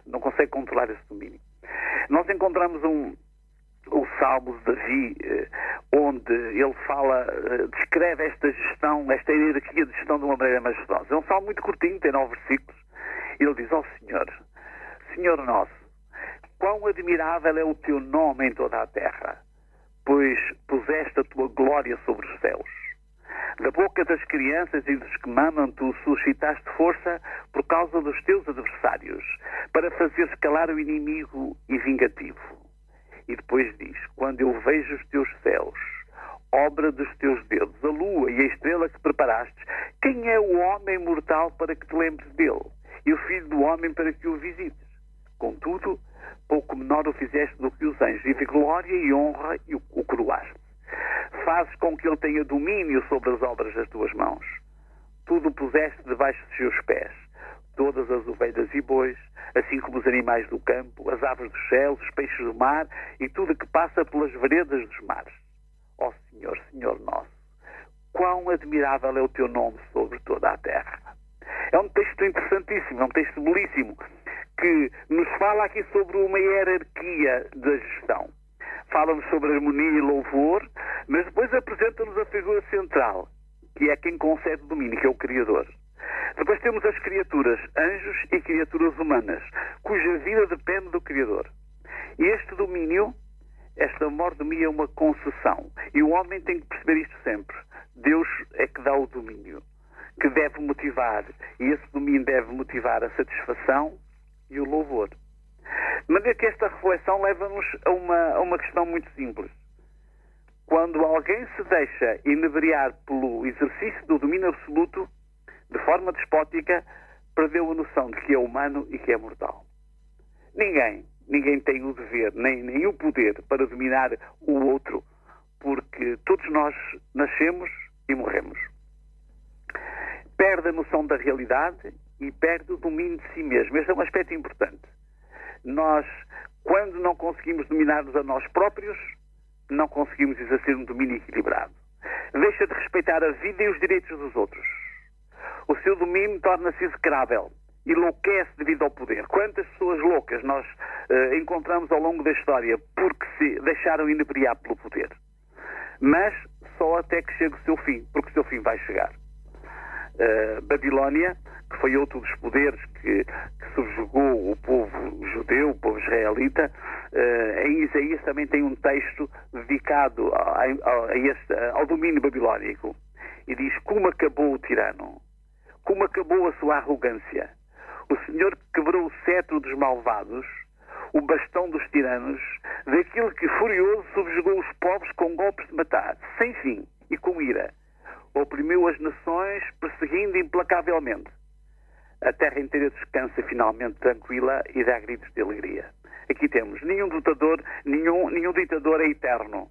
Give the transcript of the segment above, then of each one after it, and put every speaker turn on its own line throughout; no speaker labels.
não consegue controlar esse domínio. Nós encontramos o Salmo de Davi, onde ele descreve esta gestão, esta hierarquia de gestão de uma maneira majestosa. É um salmo muito curtinho, tem 9 versículos. Ele diz: ó Senhor, Senhor nosso, quão admirável é o teu nome em toda a terra, pois puseste a tua glória sobre os céus. Da boca das crianças e dos que mamam, tu suscitaste força por causa dos teus adversários, para fazeres calar o inimigo e vingativo. E depois diz: quando eu vejo os teus céus, obra dos teus dedos, a lua e a estrela que preparaste, quem é o homem mortal para que te lembres dele? E o filho do homem para que o visites? Contudo, pouco menor o fizeste do que os anjos, e de glória e honra o coroaste. Fazes com que ele tenha domínio sobre as obras das tuas mãos. Tudo puseste debaixo dos seus pés, todas as ovelhas e bois, assim como os animais do campo, as aves dos céus, os peixes do mar e tudo que passa pelas veredas dos mares. Ó Senhor, Senhor nosso, quão admirável é o teu nome sobre toda a terra. É um texto interessantíssimo, é um texto belíssimo, que nos fala aqui sobre uma hierarquia da gestão. Fala-nos sobre harmonia e louvor, mas depois apresenta-nos a figura central, que é quem concede domínio, que é o Criador. Depois temos as criaturas, anjos e criaturas humanas, cuja vida depende do Criador. E este domínio, esta mordomia é uma concessão. E o homem tem que perceber isto sempre. Deus é que dá o domínio, que deve motivar, e esse domínio deve motivar a satisfação e o louvor. De maneira que esta reflexão leva-nos a uma questão muito simples. Quando alguém se deixa inebriar pelo exercício do domínio absoluto, de forma despótica, perdeu a noção de que é humano e que é mortal. Ninguém tem o dever, nem o poder para dominar o outro, porque todos nós nascemos e morremos. Perde a noção da realidade e perde o domínio de si mesmo. Este é um aspecto importante. Nós, quando não conseguimos dominar-nos a nós próprios, não conseguimos exercer um domínio equilibrado. Deixa de respeitar a vida e os direitos dos outros. O seu domínio torna-se execrável, enlouquece devido ao poder. Quantas pessoas loucas nós encontramos ao longo da história porque se deixaram inebriar pelo poder? Mas só até que chegue o seu fim, porque o seu fim vai chegar. Babilónia, que foi outro dos poderes que subjugou o povo judeu, o povo israelita, em Isaías também tem um texto dedicado ao domínio babilónico. E diz: como acabou o tirano, como acabou a sua arrogância. O Senhor quebrou o cetro dos malvados, o bastão dos tiranos, daquilo que furioso subjugou os povos com golpes de matar, sem fim e com ira. Oprimiu as nações, perseguindo implacavelmente. A terra inteira descansa finalmente tranquila e dá gritos de alegria. Aqui temos: nenhum ditador é eterno.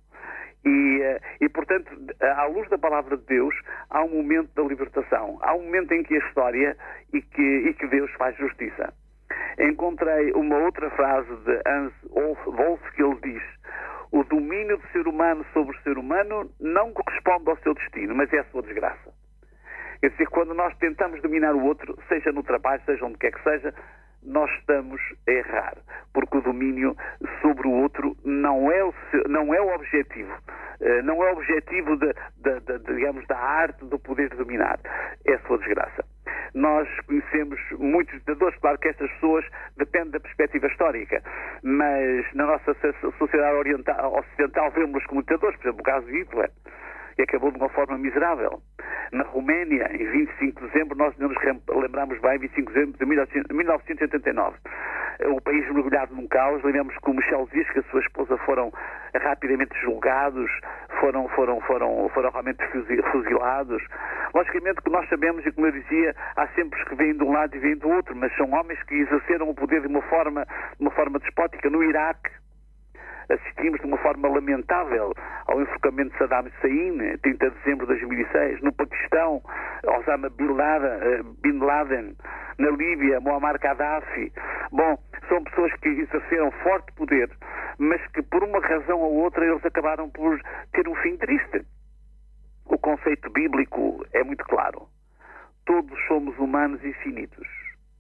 E, portanto, à luz da palavra de Deus, há um momento da libertação. Há um momento em que a história e que Deus faz justiça. Encontrei uma outra frase de Hans Wolff que ele diz: o domínio do ser humano sobre o ser humano não corresponde ao seu destino, mas é a sua desgraça. Quer dizer, quando nós tentamos dominar o outro, seja no trabalho, seja onde quer que seja, nós estamos a errar, porque o domínio sobre o outro não é o objetivo. Não é o objetivo digamos, da arte do poder de dominar. É a sua desgraça. Nós conhecemos muitos ditadores, claro que estas pessoas dependem da perspectiva histórica, mas na nossa sociedade ocidental vemos-los como ditadores. Por exemplo, o caso de Hitler, que acabou de uma forma miserável. Na Roménia, em 25 de dezembro, nós nos lembramos bem, 25 de dezembro de 1989. O país mergulhado num caos. Lembramos que o Michel Zisk e a sua esposa foram rapidamente julgados, foram realmente fuzilados. Logicamente que nós sabemos, e como eu dizia, há sempre os que vêm de um lado e vêm do outro, mas são homens que exerceram o poder de uma forma despótica. No Iraque, assistimos de uma forma lamentável ao enforcamento de Saddam Hussein, 30 de dezembro de 2006. No Paquistão, Osama Bin Laden. Na Líbia, Muammar Gaddafi. Bom, são pessoas que exerceram forte poder, mas que por uma razão ou outra eles acabaram por ter um fim triste. O conceito bíblico é muito claro. Todos somos humanos e finitos.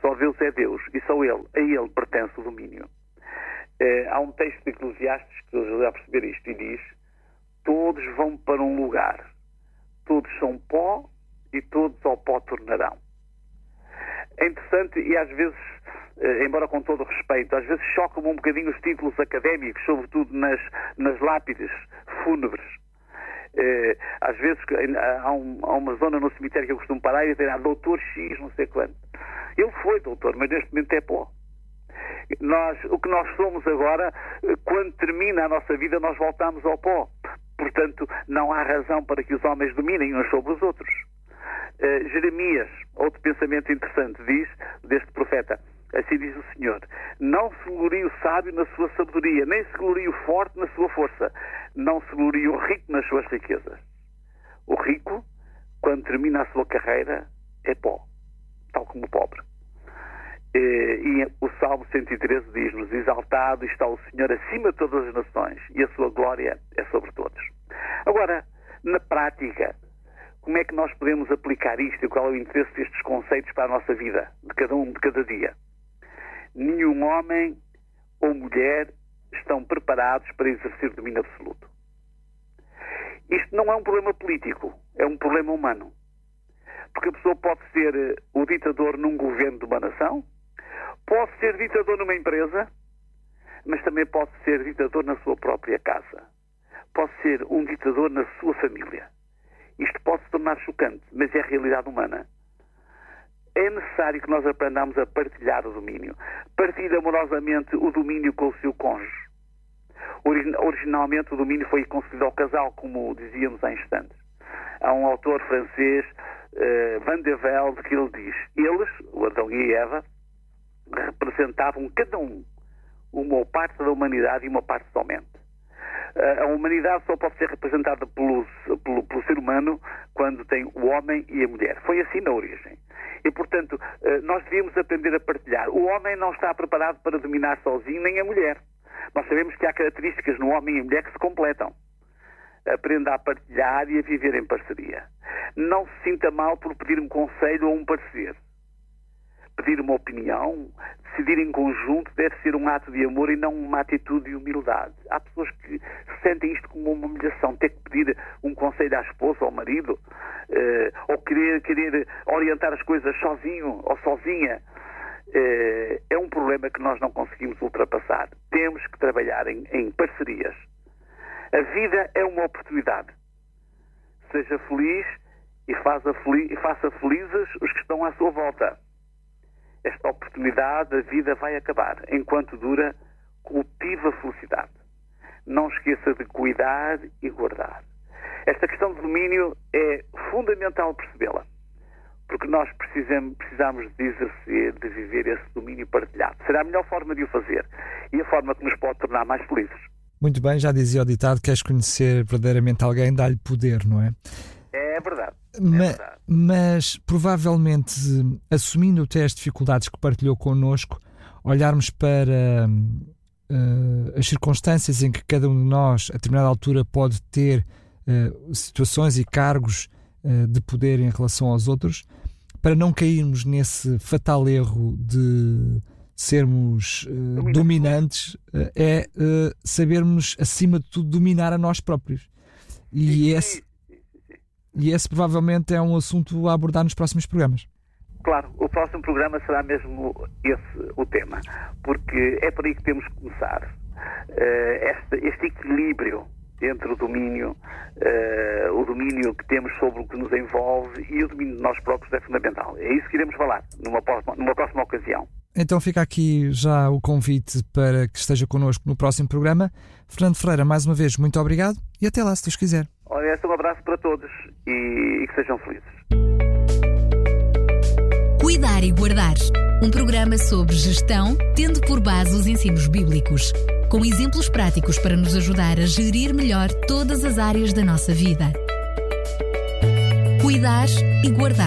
Só Deus é Deus e só a Ele pertence o domínio. Há um texto de Eclesiastes que ajuda a perceber isto e diz: todos vão para um lugar, todos são pó e todos ao pó tornarão. É interessante e às vezes, embora com todo o respeito, às vezes chocam-me um bocadinho os títulos académicos, sobretudo nas lápides fúnebres. Às vezes há uma zona no cemitério que eu costumo parar e dizer: doutor X, não sei quanto. Ele foi doutor, mas neste momento é pó. O que nós somos agora, quando termina a nossa vida, nós voltamos ao pó. Portanto, não há razão para que os homens dominem uns sobre os outros. Jeremias, outro pensamento interessante, diz deste profeta: assim diz o Senhor, não se glorie o sábio na sua sabedoria, nem se glorie o forte na sua força, não se glorie o rico nas suas riquezas. O rico, quando termina a sua carreira, é pó, tal como o pobre. E o Salmo 113 diz-nos: exaltado está o Senhor acima de todas as nações, e a sua glória é sobre todos. Agora, na prática, como é que nós podemos aplicar isto e qual é o interesse destes conceitos para a nossa vida, de cada dia? Nenhum homem ou mulher estão preparados para exercer domínio absoluto. Isto não é um problema político, é um problema humano. Porque a pessoa pode ser o ditador num governo de uma nação, pode ser ditador numa empresa, mas também pode ser ditador na sua própria casa. Pode ser um ditador na sua família. Isto pode se tornar chocante, mas é a realidade humana. É necessário que nós aprendamos a partilhar o domínio. Partilhe amorosamente o domínio com o seu cônjuge. Originalmente o domínio foi concedido ao casal, como dizíamos há instantes. Há um autor francês, Van de Velde, que ele diz: eles, o Adão e a Eva, representavam cada um uma parte da humanidade e uma parte somente. A humanidade só pode ser representada pelo ser humano quando tem o homem e a mulher. Foi assim na origem. E, portanto, nós devíamos aprender a partilhar. O homem não está preparado para dominar sozinho, nem a mulher. Nós sabemos que há características no homem e a mulher que se completam. Aprenda a partilhar e a viver em parceria. Não se sinta mal por pedir um conselho ou um parecer. Pedir uma opinião, decidir em conjunto, deve ser um ato de amor e não uma atitude de humildade. Há pessoas que sentem isto como uma humilhação, ter que pedir um conselho à esposa ou ao marido, ou querer orientar as coisas sozinho ou sozinha. É um problema que nós não conseguimos ultrapassar. Temos que trabalhar em parcerias. A vida é uma oportunidade. Seja feliz e faça felizes os que estão à sua volta. Esta oportunidade, a vida vai acabar. Enquanto dura, cultiva a felicidade. Não esqueça de cuidar e guardar. Esta questão de domínio é fundamental percebê-la. Porque nós precisamos de exercer, de viver esse domínio partilhado. Será a melhor forma de o fazer e a forma que nos pode tornar mais felizes.
Muito bem, já dizia o ditado: queres conhecer verdadeiramente alguém, dá-lhe poder, não é?
É verdade.
Mas provavelmente, assumindo até as dificuldades que partilhou connosco, olharmos para as circunstâncias em que cada um de nós, a determinada altura, pode ter situações e cargos de poder em relação aos outros, para não cairmos nesse fatal erro de sermos dominantes, é sabermos, acima de tudo, dominar a nós próprios. E esse provavelmente é um assunto a abordar nos próximos programas.
Claro, o próximo programa será mesmo esse o tema, porque é por aí que temos que começar. Este equilíbrio entre o domínio que temos sobre o que nos envolve e o domínio de nós próprios é fundamental. É isso que iremos falar numa próxima ocasião.
Então fica aqui já o convite para que esteja connosco no próximo programa. Fernando Ferreira, mais uma vez, muito obrigado e até lá, se Deus quiser.
Olha, um abraço para todos e que sejam felizes.
Cuidar e Guardar, um programa sobre gestão, tendo por base os ensinos bíblicos, com exemplos práticos para nos ajudar a gerir melhor todas as áreas da nossa vida. Cuidar e Guardar.